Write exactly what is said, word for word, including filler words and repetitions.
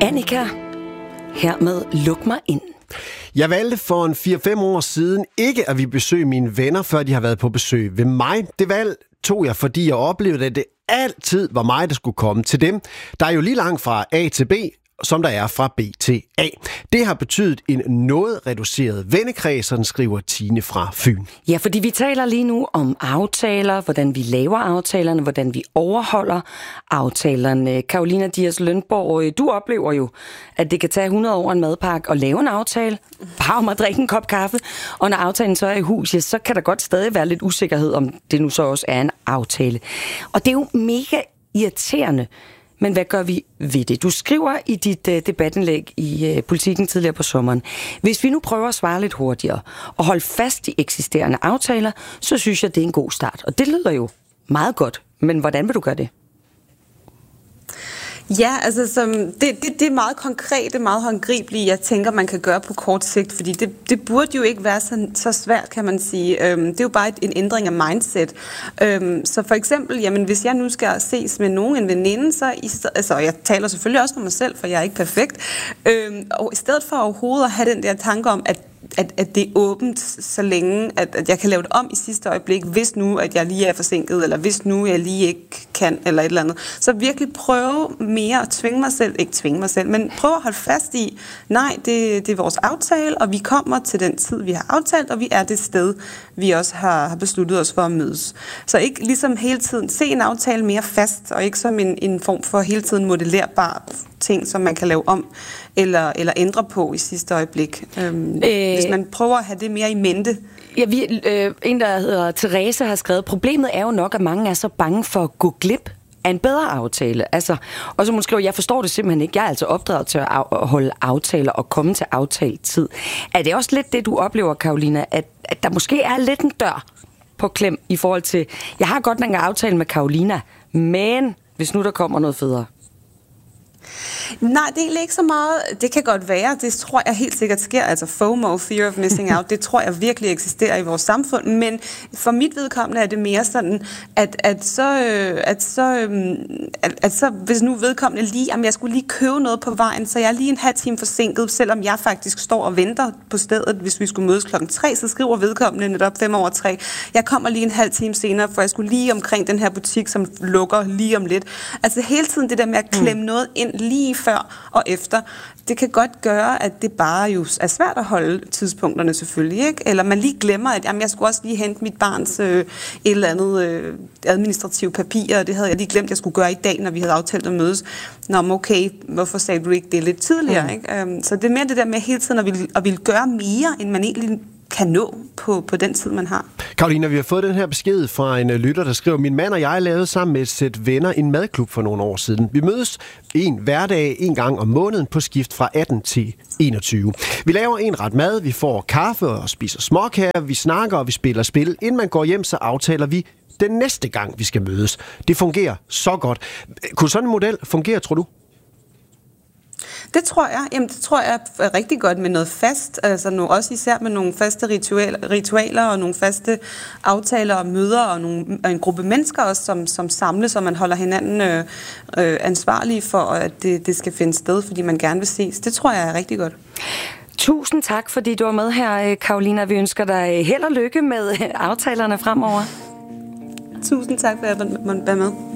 Annika, hermed luk mig ind. Jeg valgte for en fire fem år siden ikke at vi besøge mine venner, før de har været på besøg ved mig. Det valg tog jeg, fordi jeg oplevede, at det altid var mig, der skulle komme til dem. Der er jo lige langt fra A til B, som der er fra B til A. Det har betydet en noget reduceret vennekreds, sådan skriver Tine fra Fyn. Ja, fordi vi taler lige nu om aftaler, hvordan vi laver aftalerne, hvordan vi overholder aftalerne. Carolina Dias Lønborg, du oplever jo, at det kan tage hundrede år en madpakke og lave en aftale, bare om at drikke en kop kaffe, og når aftalen så er i hus, ja, så kan der godt stadig være lidt usikkerhed, om det nu så også er en aftale. Og det er jo mega irriterende. Men hvad gør vi ved det? Du skriver i dit uh, debatindlæg i uh, Politiken tidligere på sommeren. Hvis vi nu prøver at svare lidt hurtigere og holde fast i eksisterende aftaler, så synes jeg, det er en god start. Og det lyder jo meget godt. Men hvordan vil du gøre det? Ja, altså som, det, det, det er meget konkret, det er meget håndgribeligt, jeg tænker, man kan gøre på kort sigt, fordi det, det burde jo ikke være så, så svært, kan man sige. Øhm, det er jo bare et, en ændring af mindset. Øhm, så for eksempel, jamen, hvis jeg nu skal ses med nogen, en veninde, så i, altså, jeg taler selvfølgelig også for mig selv, for jeg er ikke perfekt, øhm, og i stedet for overhovedet at have den der tanke om, at At, at det er åbent, så længe, at, at jeg kan lave det om i sidste øjeblik, hvis nu, at jeg lige er forsinket, eller hvis nu, jeg lige ikke kan, eller et eller andet. Så virkelig prøve mere at tvinge mig selv, ikke tvinge mig selv, men prøve at holde fast i, nej, det, det er vores aftale, og vi kommer til den tid, vi har aftalt, og vi er det sted, vi også har, har besluttet os for at mødes. Så ikke ligesom hele tiden se en aftale mere fast, og ikke som en, en form for hele tiden modellerbar ting, som man kan lave om, eller, eller ændre på i sidste øjeblik. Øhm, øh, hvis man prøver at have det mere i mente. Ja, vi, øh, en, der hedder Therese, har skrevet, problemet er jo nok, at mange er så bange for at gå glip af en bedre aftale. Altså, og så hun skriver, jeg forstår det simpelthen ikke. Jeg er altså opdraget til at, af, at holde aftaler og komme til aftalt tid. Er det også lidt det, du oplever, Carolina, at, at der måske er lidt en dør på klem i forhold til, jeg har godt nok en aftale med Carolina, men hvis nu der kommer noget federe? Nej, det er ikke så meget. Det kan godt være. Det tror jeg helt sikkert sker. Altså FOMO, Fear of Missing Out, det tror jeg virkelig eksisterer i vores samfund. Men for mit vedkommende er det mere sådan, at, at, så, at, så, at, at så, hvis nu vedkommende lige, jamen jeg skulle lige købe noget på vejen, så jeg er lige en halv time forsinket, selvom jeg faktisk står og venter på stedet, hvis vi skulle mødes klokken tre, så skriver vedkommende netop fem over tre. Jeg kommer lige en halv time senere, for jeg skulle lige omkring den her butik, som lukker lige om lidt. Altså hele tiden det der med at klemme mm. noget ind lige før og efter, det kan godt gøre, at det bare jo er svært at holde tidspunkterne selvfølgelig, ikke? Eller man lige glemmer, at jamen, jeg skulle også lige hente mit barns øh, et eller andet øh, administrative papir, og det havde jeg lige glemt, jeg skulle gøre i dag, når vi havde aftalt at mødes. Nå, okay, hvorfor sagde du ikke det lidt tidligere, mm. ikke? Um, så det er mere det der med hele tiden at ville, at ville gøre mere, end man egentlig kan nå på, på den tid, man har. Carolina, vi har fået den her besked fra en lytter, der skriver, min mand og jeg lavede sammen med et sæt venner en madklub for nogle år siden. Vi mødes en hverdag en gang om måneden på skift fra atten til enogtyve. Vi laver en ret mad, vi får kaffe og spiser småkager, vi snakker og vi spiller spil. Inden man går hjem, så aftaler vi den næste gang, vi skal mødes. Det fungerer så godt. Kunne sådan en model fungere, tror du? Det tror jeg. Jamen, det tror jeg er rigtig godt med noget fast, altså nu også især med nogle faste ritualer, ritualer og nogle faste aftaler og møder og, nogle, og en gruppe mennesker også, som, som samles, og man holder hinanden øh, øh, ansvarlige for, at det, det skal finde sted, fordi man gerne vil ses. Det tror jeg er rigtig godt. Tusind tak, fordi du var med her, Carolina. Vi ønsker dig held og lykke med aftalerne fremover. Tusind tak for at jeg måtte være med.